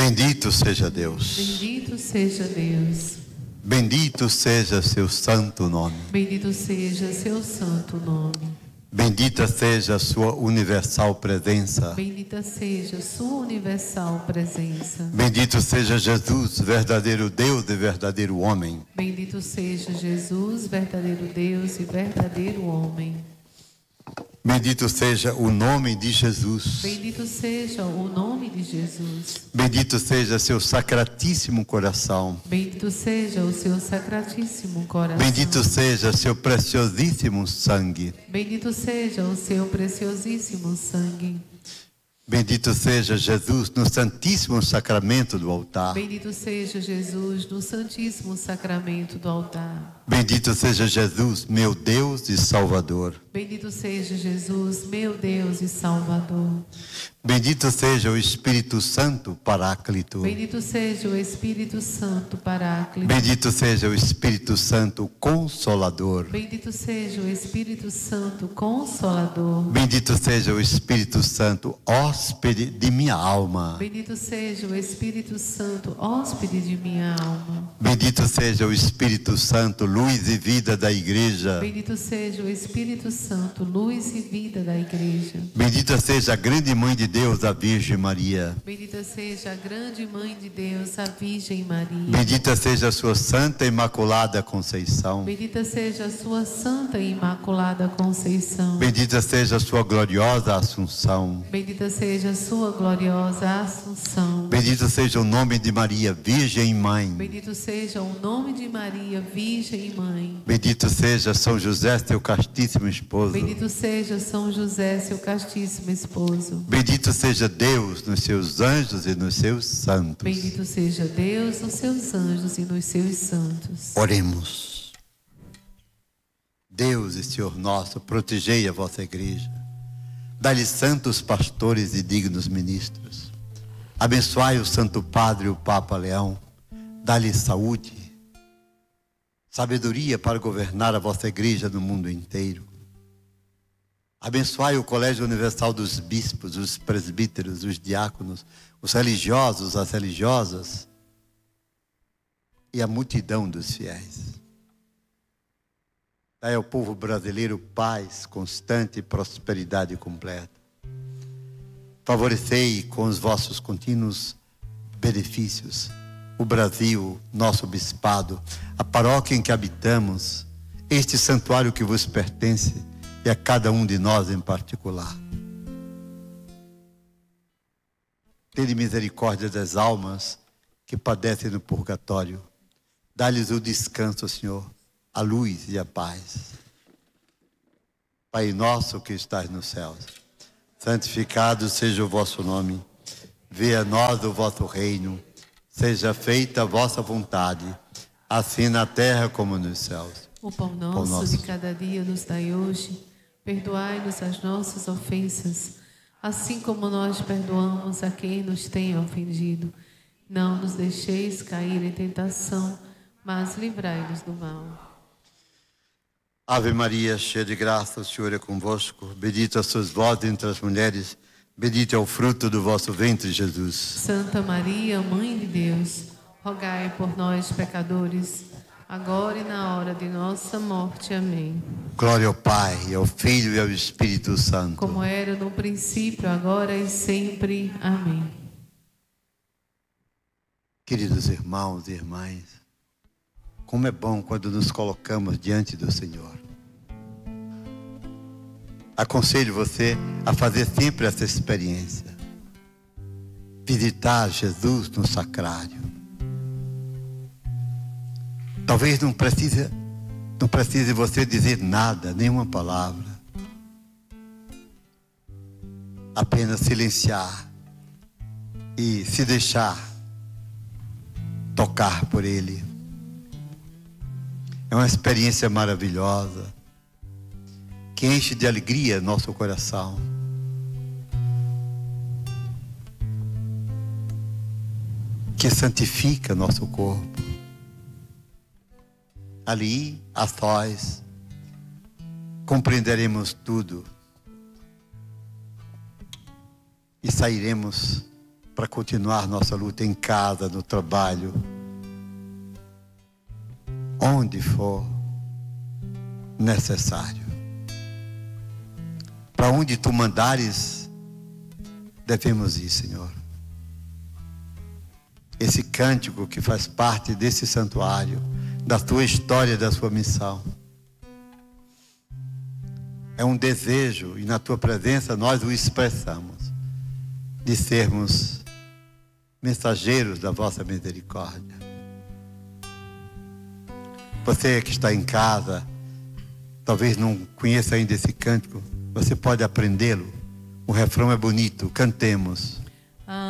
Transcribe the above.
Bendito seja Deus. Bendito seja Deus. Bendito seja seu santo nome. Bendito seja seu santo nome. Bendita seja a sua universal presença. Bendita seja sua universal presença. Bendito seja Jesus, verdadeiro Deus e verdadeiro homem. Bendito seja Jesus, verdadeiro Deus e verdadeiro homem. Bendito seja o nome de Jesus. Bendito seja o nome de Jesus. Bendito seja seu sacratíssimo coração. Bendito seja o seu sacratíssimo coração. Bendito seja seu preciosíssimo sangue. Bendito seja o seu preciosíssimo sangue. Bendito seja Jesus no santíssimo sacramento do altar. Bendito seja Jesus no santíssimo sacramento do altar. Bendito seja Jesus, meu Deus e Salvador. Bendito seja Jesus, meu Deus e Salvador. Bendito seja o Espírito Santo Paráclito. Bendito seja o Espírito Santo Paráclito. Bendito seja o Espírito Santo Consolador. Bendito seja o Espírito Santo Consolador. Bendito seja o Espírito Santo hóspede de minha alma. Bendito seja o Espírito Santo hóspede de minha alma. Bendito seja o Espírito Santo luz e vida da igreja. Bendito seja o Espírito Santo luz e vida da igreja. Bendita seja a grande mãe de Deus, a Virgem Maria. Bendita seja a grande mãe de Deus, a Virgem Maria. Bendita seja a sua Santa e Imaculada Conceição. Bendita seja a sua Santa e Imaculada Conceição. Bendita seja a sua gloriosa Assunção. Bendita seja a sua gloriosa Assunção. Bendito seja o nome de Maria, Virgem e Mãe. Bendito seja o nome de Maria, Virgem e Mãe. Bendito seja São José, seu castíssimo esposo. Bendito seja São José, seu castíssimo esposo. Bendito seja Deus nos seus anjos e nos seus santos. Bendito seja Deus nos seus anjos e nos seus santos. Oremos. Deus e Senhor nosso, protegei a vossa igreja. Dai-lhe santos pastores e dignos ministros. Abençoai o Santo Padre, o Papa Leão. Dai-lhe saúde, sabedoria para governar a vossa igreja no mundo inteiro. Abençoai o Colégio Universal dos Bispos, os presbíteros, os diáconos, os religiosos, as religiosas e a multidão dos fiéis. Dai ao povo brasileiro paz constante e prosperidade completa. Favorecei com os vossos contínuos benefícios o Brasil, nosso bispado, a paróquia em que habitamos, este santuário que vos pertence e a cada um de nós em particular. Tende misericórdia das almas que padecem no purgatório. Dá-lhes o descanso, Senhor, a luz e a paz. Pai nosso que estás nos céus, santificado seja o vosso nome. Venha a nós o vosso reino. Seja feita a vossa vontade, assim na terra como nos céus. O pão nosso de cada dia nos dai hoje. Perdoai-nos as nossas ofensas, assim como nós perdoamos a quem nos tem ofendido. Não nos deixeis cair em tentação, mas livrai-nos do mal. Ave Maria, cheia de graça, o Senhor é convosco. Bendita sois vós entre as mulheres. Bendito é o fruto do vosso ventre, Jesus. Santa Maria, Mãe de Deus, rogai por nós, pecadores, agora e na hora de nossa morte. Amém. Glória ao Pai, ao Filho e ao Espírito Santo. Como era no princípio, agora e sempre. Amém. Queridos irmãos e irmãs, como é bom quando nos colocamos diante do Senhor. Aconselho você a fazer sempre essa experiência. Visitar Jesus no sacrário. Talvez não precise você dizer nada, nenhuma palavra. Apenas silenciar e se deixar tocar por Ele. É uma experiência maravilhosa, que enche de alegria nosso coração. Que santifica nosso corpo. Ali, a sós, compreenderemos tudo e sairemos para continuar nossa luta em casa, no trabalho, onde for necessário. Para onde tu mandares, devemos ir, Senhor. Esse cântico que faz parte desse santuário, da tua história, da sua missão, é um desejo, e na tua presença nós o expressamos, de sermos mensageiros da vossa misericórdia. Você que está em casa, talvez não conheça ainda esse cântico, você pode aprendê-lo. O refrão é bonito, cantemos.